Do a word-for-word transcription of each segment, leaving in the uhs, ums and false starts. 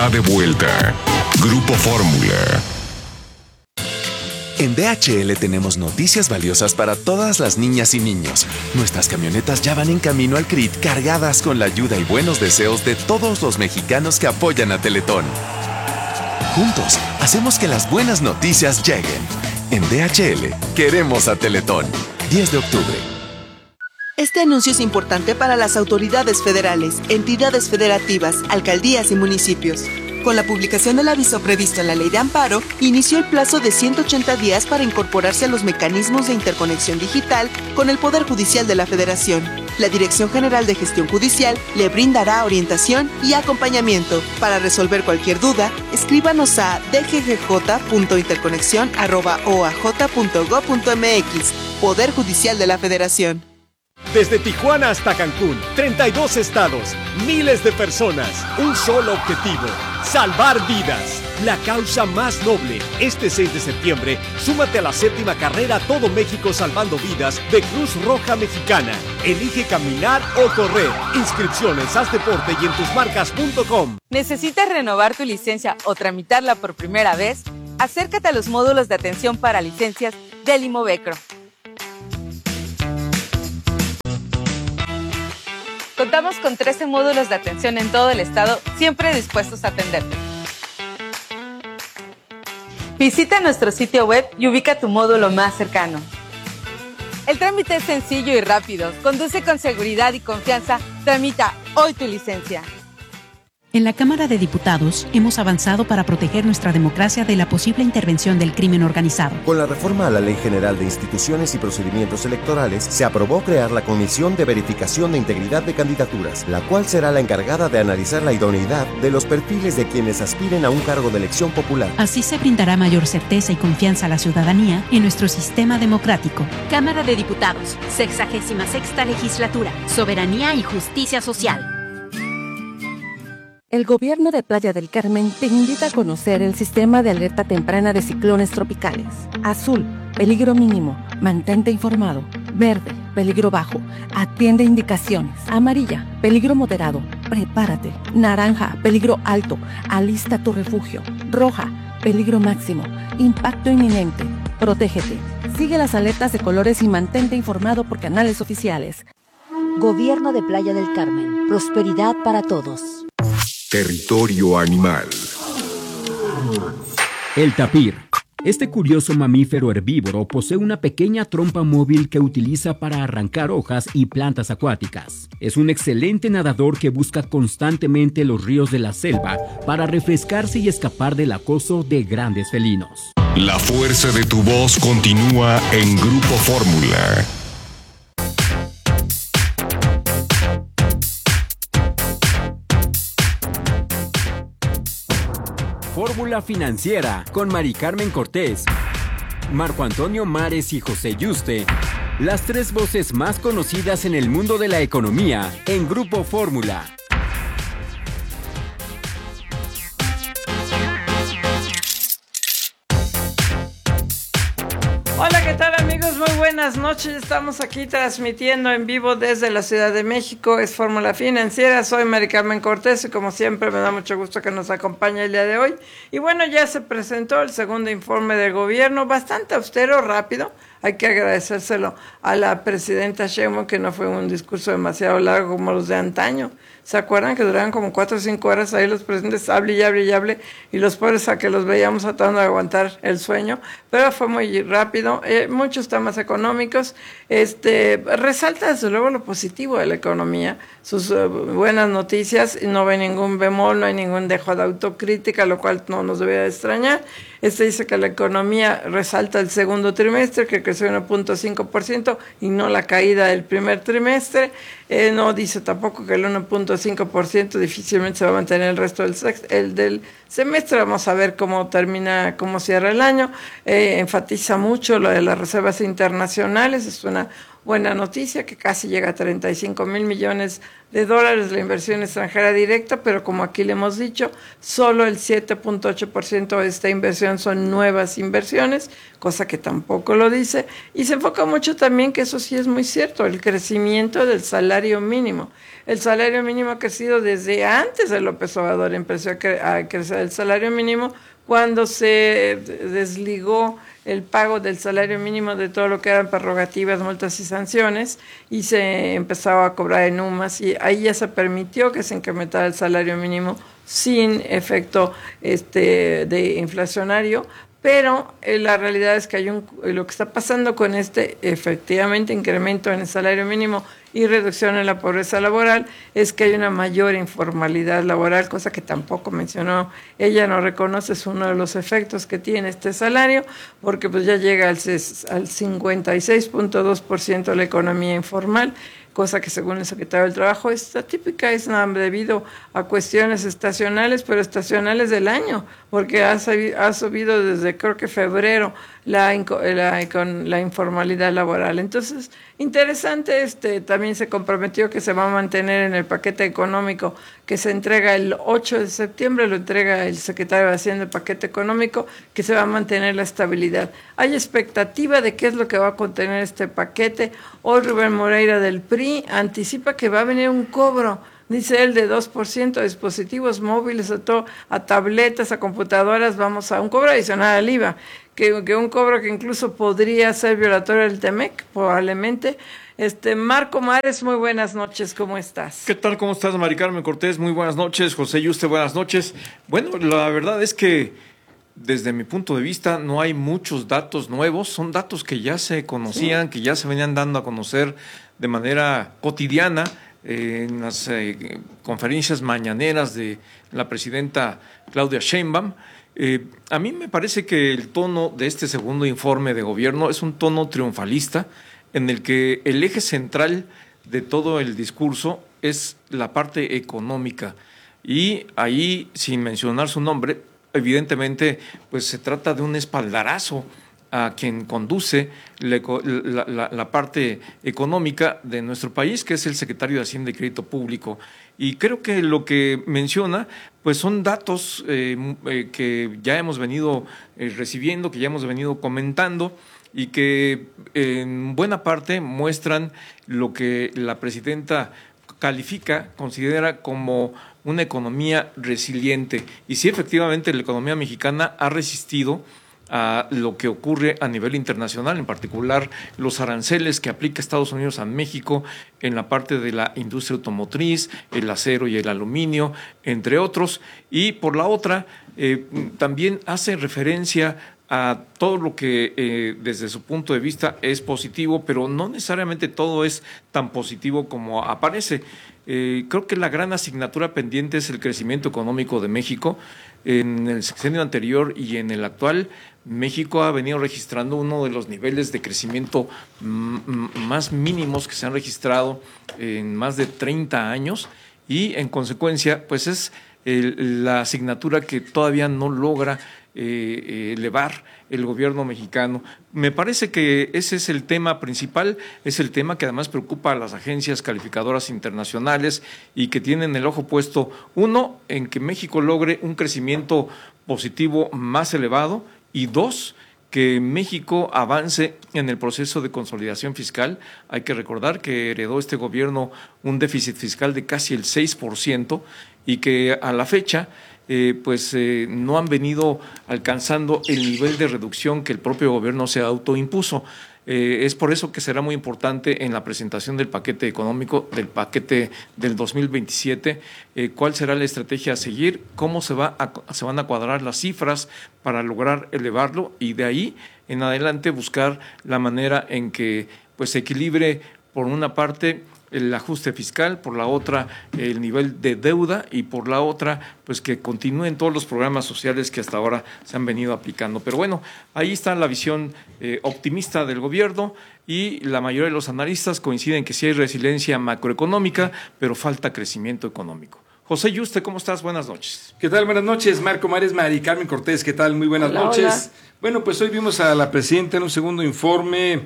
De vuelta, Grupo Fórmula. En D H L tenemos noticias valiosas para todas las niñas y niños. Nuestras camionetas ya van en camino al C R I T cargadas con la ayuda y buenos deseos de todos los mexicanos que apoyan a Teletón. Juntos, hacemos que las buenas noticias lleguen. En D H L, queremos a Teletón. diez de octubre. Este anuncio es importante para las autoridades federales, entidades federativas, alcaldías y municipios. Con la publicación del aviso previsto en la Ley de Amparo, inició el plazo de ciento ochenta días para incorporarse a los mecanismos de interconexión digital con el Poder Judicial de la Federación. La Dirección General de Gestión Judicial le brindará orientación y acompañamiento. Para resolver cualquier duda, escríbanos a d g g j punto interconexión arroba o a j punto gob punto m x. Poder Judicial de la Federación. Desde Tijuana hasta Cancún, treinta y dos estados, miles de personas, un solo objetivo, salvar vidas. La causa más noble. Este seis de septiembre, súmate a la séptima carrera Todo México Salvando Vidas de Cruz Roja Mexicana. Elige caminar o correr. Inscripciones, haz deporte y en tus marcas punto com. ¿Necesitas renovar tu licencia o tramitarla por primera vez? Acércate a los módulos de atención para licencias del Imovecro. Contamos con trece módulos de atención en todo el estado, siempre dispuestos a atenderte. Visita nuestro sitio web y ubica tu módulo más cercano. El trámite es sencillo y rápido. Conduce con seguridad y confianza. Tramita hoy tu licencia. En la Cámara de Diputados hemos avanzado para proteger nuestra democracia de la posible intervención del crimen organizado. Con la reforma a la Ley General de Instituciones y Procedimientos Electorales, se aprobó crear la Comisión de Verificación de Integridad de Candidaturas, la cual será la encargada de analizar la idoneidad de los perfiles de quienes aspiren a un cargo de elección popular. Así se brindará mayor certeza y confianza a la ciudadanía en nuestro sistema democrático. Cámara de Diputados, sexagésima sexta legislatura, Soberanía y Justicia Social. El gobierno de Playa del Carmen te invita a conocer el sistema de alerta temprana de ciclones tropicales. Azul, peligro mínimo, mantente informado. Verde, peligro bajo, atiende indicaciones. Amarilla, peligro moderado, prepárate. Naranja, peligro alto, alista tu refugio. Roja, peligro máximo, impacto inminente, protégete. Sigue las alertas de colores y mantente informado por canales oficiales. Gobierno de Playa del Carmen, prosperidad para todos. Territorio animal. El tapir. Este curioso mamífero herbívoro posee una pequeña trompa móvil que utiliza para arrancar hojas y plantas acuáticas. Es un excelente nadador que busca constantemente los ríos de la selva para refrescarse y escapar del acoso de grandes felinos. La fuerza de tu voz continúa en Grupo Fórmula. Fórmula Financiera con Mari Carmen Cortés, Marco Antonio Mares y José Yuste, las tres voces más conocidas en el mundo de la economía en Grupo Fórmula. Hola, ¿qué tal amigos? Muy buenas noches. Estamos aquí transmitiendo en vivo desde la Ciudad de México. Es Fórmula Financiera. Soy Mari Carmen Cortés y como siempre me da mucho gusto que nos acompañe el día de hoy. Y bueno, ya se presentó el segundo informe del gobierno, bastante austero, rápido. Hay que agradecérselo a la presidenta Sheinbaum, que no fue un discurso demasiado largo como los de antaño. ¿Se acuerdan que duraban como cuatro o cinco horas ahí los presidentes hable y hable y hable y los pobres a que los veíamos tratando de aguantar el sueño? Pero fue muy rápido, eh, muchos temas económicos. Este resalta desde luego lo positivo de la economía, sus uh, buenas noticias, y no ve ningún bemol, no hay ningún dejo de autocrítica, lo cual no nos debería de extrañar. Este dice que la economía resalta el segundo trimestre, que creció uno punto cinco por ciento y no la caída del primer trimestre. Eh, no dice tampoco que el uno punto cinco por ciento difícilmente se va a mantener el resto del, sex, el del semestre. Vamos a ver cómo termina, cómo cierra el año. Eh, enfatiza mucho lo de las reservas internacionales. Es una buena noticia, que casi llega a treinta y cinco mil millones de dólares la inversión extranjera directa, pero como aquí le hemos dicho, solo el siete punto ocho por ciento de esta inversión son nuevas inversiones, cosa que tampoco lo dice, y se enfoca mucho también, que eso sí es muy cierto, el crecimiento del salario mínimo. El salario mínimo ha crecido desde antes de López Obrador, empezó a, cre- a crecer el salario mínimo cuando se desligó el pago del salario mínimo de todo lo que eran prerrogativas, multas y sanciones, y se empezaba a cobrar en UMAS, y ahí ya se permitió que se incrementara el salario mínimo sin efecto este de inflacionario. Pero eh, la realidad es que hay un, lo que está pasando con este efectivamente incremento en el salario mínimo y reducción en la pobreza laboral es que hay una mayor informalidad laboral, cosa que tampoco mencionó. Ella no reconoce, es uno de los efectos que tiene este salario, porque pues ya llega al, al cincuenta y seis punto dos por ciento de la economía informal, cosa que según el secretario del Trabajo es atípica, es nada debido a cuestiones estacionales, pero estacionales del año, porque ha, ha subido desde creo que febrero la, la, la informalidad laboral. Entonces, interesante, este también se comprometió que se va a mantener en el paquete económico que se entrega el ocho de septiembre, lo entrega el secretario de Hacienda, el paquete económico, que se va a mantener la estabilidad. Hay expectativa de qué es lo que va a contener este paquete. Hoy Rubén Moreira del P R I anticipa que va a venir un cobro, dice él, de dos por ciento a dispositivos móviles, a, todo, a tabletas, a computadoras, vamos a un cobro adicional al I V A, que, que un cobro que incluso podría ser violatorio del T E M E C, probablemente. Este Marco Mares, muy buenas noches, ¿cómo estás? ¿Qué tal? ¿Cómo estás, Mari Carmen Cortés? Muy buenas noches. José Yuste, buenas noches. Bueno, la verdad es que desde mi punto de vista no hay muchos datos nuevos, son datos que ya se conocían, sí, que ya se venían dando a conocer de manera cotidiana eh, en las eh, conferencias mañaneras de la presidenta Claudia Sheinbaum. Eh, a mí me parece que el tono de este segundo informe de gobierno es un tono triunfalista, en el que el eje central de todo el discurso es la parte económica. Y ahí, sin mencionar su nombre, evidentemente, pues se trata de un espaldarazo a quien conduce la, la, la, la parte económica de nuestro país, que es el secretario de Hacienda y Crédito Público. Y creo que lo que menciona, pues son datos eh, eh, que ya hemos venido eh, recibiendo, que ya hemos venido comentando, y que en buena parte muestran lo que la presidenta califica, considera como una economía resiliente. Y sí, efectivamente, la economía mexicana ha resistido a lo que ocurre a nivel internacional, en particular los aranceles que aplica Estados Unidos a México en la parte de la industria automotriz, el acero y el aluminio, entre otros. Y por la otra, eh, también hace referencia a todo lo que eh, desde su punto de vista es positivo, pero no necesariamente todo es tan positivo como aparece. Eh, creo que la gran asignatura pendiente es el crecimiento económico de México. En el sexenio anterior y en el actual, México ha venido registrando uno de los niveles de crecimiento más mínimos que se han registrado en más de treinta años, y en consecuencia, pues es el, la asignatura que todavía no logra Eh, elevar el gobierno mexicano. Me parece que ese es el tema principal, es el tema que además preocupa a las agencias calificadoras internacionales y que tienen el ojo puesto, uno, en que México logre un crecimiento positivo más elevado, y dos, que México avance en el proceso de consolidación fiscal. Hay que recordar que heredó este gobierno un déficit fiscal de casi el seis por ciento y que a la fecha Eh, pues eh, no han venido alcanzando el nivel de reducción que el propio gobierno se autoimpuso. Eh, es por eso que será muy importante en la presentación del paquete económico, del paquete del dos mil veintisiete, eh, cuál será la estrategia a seguir, cómo se, va a, se van a cuadrar las cifras para lograr elevarlo, y de ahí en adelante buscar la manera en que pues se equilibre, por una parte, el ajuste fiscal, por la otra el nivel de deuda, y por la otra pues que continúen todos los programas sociales que hasta ahora se han venido aplicando. Pero bueno, ahí está la visión eh, optimista del gobierno, y la mayoría de los analistas coinciden que sí hay resiliencia macroeconómica, pero falta crecimiento económico. José Yuste, ¿cómo estás? Buenas noches. ¿Qué tal? Buenas noches, Marco Mares, Mari Carmen Cortés, ¿qué tal? Muy buenas hola, noches. Hola. Bueno, pues hoy vimos a la presidenta en un segundo informe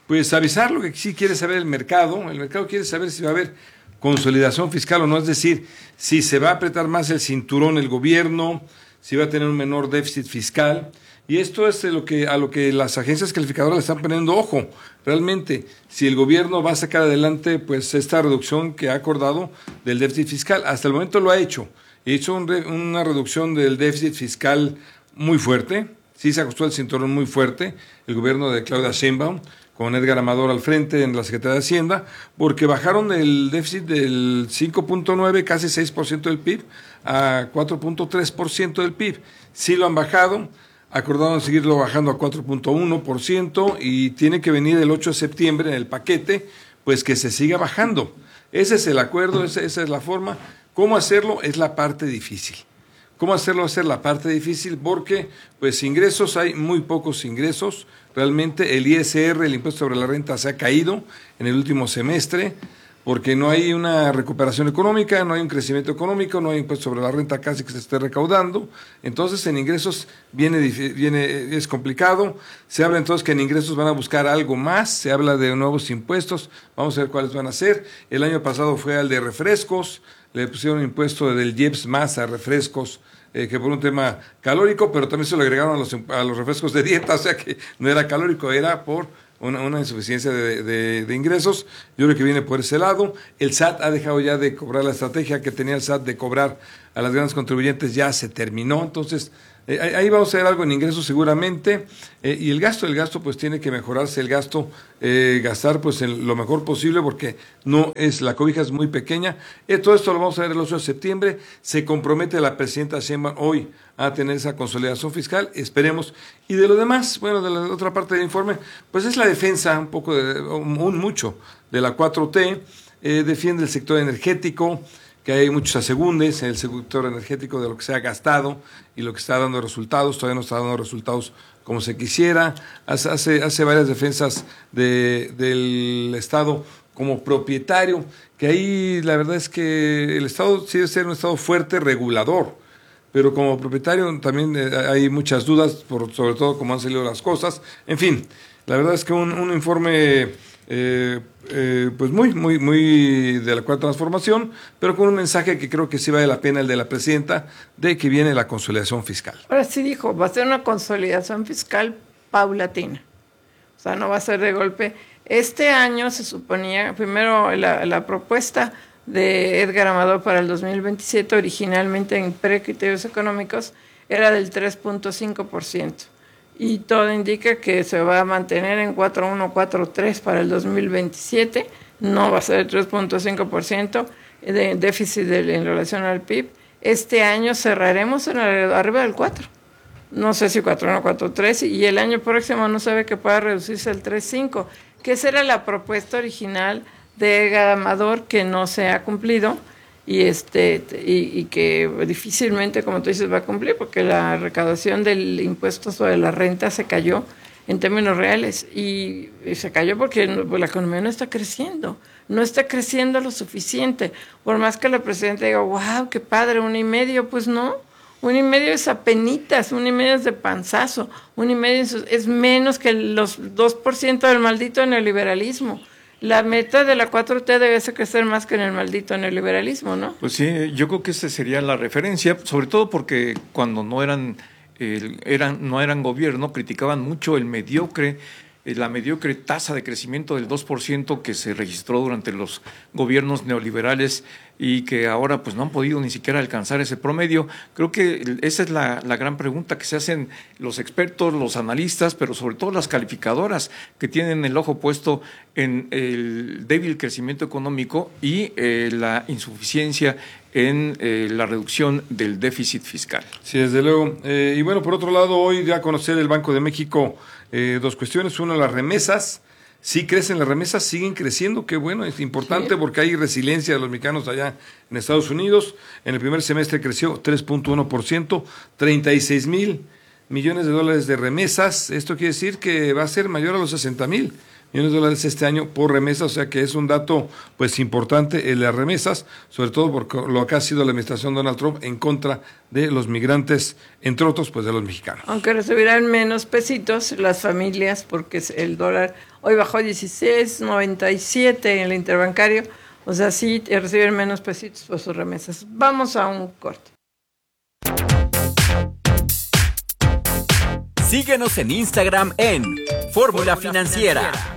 pues avisar lo que sí quiere saber el mercado. El mercado quiere saber si va a haber consolidación fiscal o no, es decir, si se va a apretar más el cinturón el gobierno, si va a tener un menor déficit fiscal. Y esto es lo que, a lo que las agencias calificadoras le están poniendo ojo. Realmente, si el gobierno va a sacar adelante pues esta reducción que ha acordado del déficit fiscal, hasta el momento lo ha hecho. Ha hecho un re, una reducción del déficit fiscal muy fuerte, sí se ajustó el cinturón muy fuerte, el gobierno de Claudia Sheinbaum, con Edgar Amador al frente en la Secretaría de Hacienda, porque bajaron el déficit del cinco punto nueve, casi seis por ciento del P I B, a cuatro punto tres por ciento del P I B. Sí lo han bajado, acordaron seguirlo bajando a cuatro punto uno por ciento y tiene que venir el ocho de septiembre en el paquete, pues que se siga bajando. Ese es el acuerdo, esa, esa es la forma. ¿Cómo hacerlo? Es la parte difícil. ¿Cómo hacerlo? Hacer la parte difícil porque, pues, ingresos, hay muy pocos ingresos. Realmente el I S R, el impuesto sobre la renta, se ha caído en el último semestre porque no hay una recuperación económica, no hay un crecimiento económico, no hay impuesto sobre la renta casi que se esté recaudando. Entonces, en ingresos viene, viene es complicado. Se habla entonces que en ingresos van a buscar algo más, se habla de nuevos impuestos, vamos a ver cuáles van a ser. El año pasado fue al de refrescos, le pusieron un impuesto del I E P S más a refrescos, eh, que por un tema calórico, pero también se lo agregaron a los, a los refrescos de dieta, o sea que no era calórico, era por una, una insuficiencia de, de, de ingresos. Yo creo que viene por ese lado. El S A T ha dejado ya de cobrar la estrategia que tenía el S A T de cobrar a las grandes contribuyentes, ya se terminó, entonces eh, ahí vamos a ver algo en ingresos seguramente, eh, y el gasto, el gasto pues tiene que mejorarse, el gasto, eh, gastar pues en lo mejor posible porque no es, la cobija es muy pequeña. Eh, todo esto lo vamos a ver el ocho de septiembre, se compromete la presidenta Sheinbaum hoy a tener esa consolidación fiscal, esperemos. Y de lo demás, bueno, de la otra parte del informe, pues es la defensa un poco, de, un mucho, de la cuatro T, eh, defiende el sector energético, que hay muchos asegúnes en el sector energético de lo que se ha gastado y lo que está dando resultados, todavía no está dando resultados como se quisiera, hace, hace, hace varias defensas de, del Estado como propietario, que ahí la verdad es que el Estado sí debe ser un Estado fuerte, regulador, pero como propietario también hay muchas dudas, por, sobre todo cómo han salido las cosas. En fin, la verdad es que un, un informe eh, eh, pues muy, muy, muy de la cuarta transformación, pero con un mensaje que creo que sí vale la pena, el de la presidenta, de que viene la consolidación fiscal. Ahora sí dijo, va a ser una consolidación fiscal paulatina, o sea, no va a ser de golpe. Este año se suponía, primero la, la propuesta de Edgar Amador para el dos mil veintisiete, originalmente en precriterios económicos, era del tres punto cinco por ciento. Y todo indica que se va a mantener en cuatro punto uno, cuatro punto tres para el dos mil veintisiete, no va a ser el tres punto cinco por ciento de déficit de, en relación al P I B. Este año cerraremos en el, arriba del cuatro, no sé si cuatro punto uno, cuatro punto tres, y el año próximo no se ve que pueda reducirse al tres punto cinco, que esa era la propuesta original de Edgar Amador, que no se ha cumplido y este y, y que difícilmente, como tú dices, va a cumplir porque la recaudación del impuesto sobre la renta se cayó en términos reales y, y se cayó porque pues, la economía no está creciendo, no está creciendo lo suficiente, por más que la presidenta diga, wow, qué padre, un y medio, pues no, un y medio es apenitas, un y medio es de panzazo, un y medio es, es menos que los dos por ciento del maldito neoliberalismo. La meta de la cuatro T debe ser crecer más que en el maldito neoliberalismo, ¿no? Pues sí, yo creo que esa sería la referencia, sobre todo porque cuando no eran, eh, eran, no eran gobierno, criticaban mucho el mediocre, eh, la mediocre tasa de crecimiento del dos por ciento que se registró durante los gobiernos neoliberales y que ahora pues no han podido ni siquiera alcanzar ese promedio. Creo que esa es la, la gran pregunta que se hacen los expertos, los analistas, pero sobre todo las calificadoras que tienen el ojo puesto en el débil crecimiento económico y eh, la insuficiencia en eh, la reducción del déficit fiscal. Sí, desde luego. Eh, y bueno, por otro lado, hoy ya a conocer el Banco de México eh, dos cuestiones. Una, las remesas. Sí crecen las remesas, siguen creciendo, qué bueno, es importante sí, porque hay resiliencia de los mexicanos allá en Estados Unidos. En el primer semestre creció tres punto uno por ciento, treinta y seis mil millones de dólares de remesas. Esto quiere decir que va a ser mayor a los sesenta mil millones de dólares este año por remesas, o sea que es un dato pues importante en las remesas, sobre todo por lo que ha sido la administración Donald Trump en contra de los migrantes, entre otros pues de los mexicanos. Aunque recibirán menos pesitos las familias porque el dólar Hoy bajó dieciséis noventa y siete en el interbancario. O sea, sí reciben menos pesitos por sus remesas. Vamos a un corte. Síguenos en Instagram en Fórmula Financiera.